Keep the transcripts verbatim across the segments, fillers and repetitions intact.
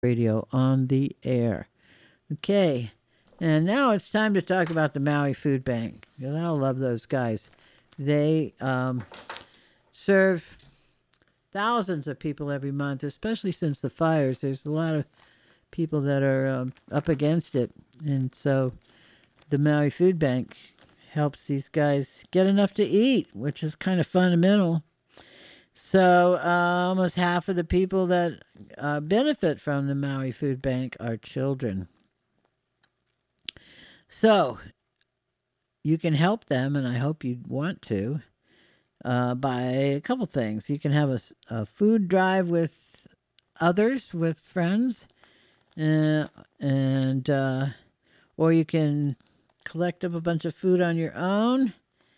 Radio on the air. Okay, and now it's time to talk about the Maui Food Bank. Because I love those guys. They um, serve thousands of people every month, especially since the fires. There's a lot of people that are um, up against it. And so the Maui Food Bank helps these guys get enough to eat, which is kind of fundamental. So uh, almost half of the people that uh, benefit from the Maui Food Bank are children. So you can help them, and I hope you want to, uh, by a couple things. You can have a, a food drive with others, with friends, uh, and uh, or you can collect up a bunch of food on your own,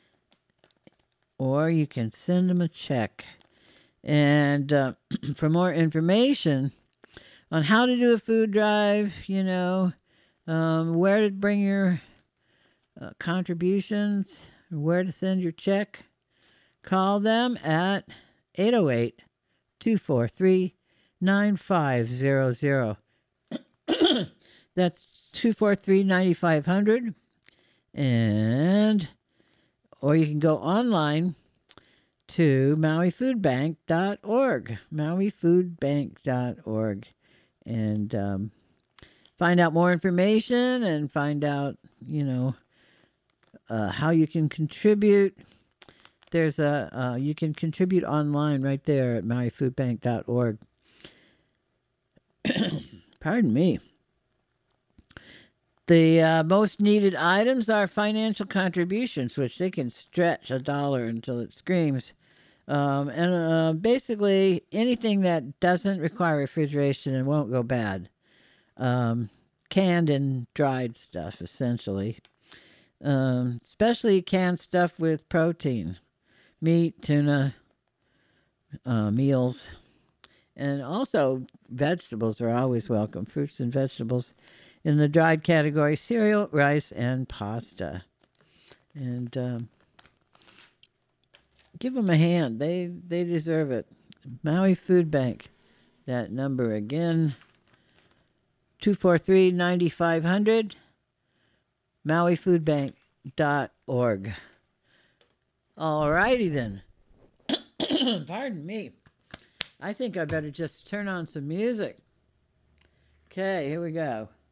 or you can send them a check. And uh, for more information on how to do a food drive, you know, um, where to bring your uh, contributions, where to send your check, call them at eight oh eight, two four three, nine five zero zero. That's two four three, nine five zero zero. And, or you can go online to maui food bank dot org, maui food bank dot org, and um, find out more information and find out, you know, uh, how you can contribute. There's a, uh, you can contribute online right there at maui food bank dot org. Pardon me. The uh, most needed items are financial contributions, which they can stretch a dollar until it screams. Um, and uh, basically anything that doesn't require refrigeration and won't go bad. Um, canned and dried stuff, essentially. Um, especially canned stuff with protein. Meat, tuna, uh, meals. And also vegetables are always welcome. Fruits and vegetables. In the dried category, cereal, rice, and pasta. And um, give them a hand. They they deserve it. Maui Food Bank. That number again, two four three, nine five zero zero, maui food bank dot org. All righty then. Pardon me. I think I better just turn on some music. Okay, here we go.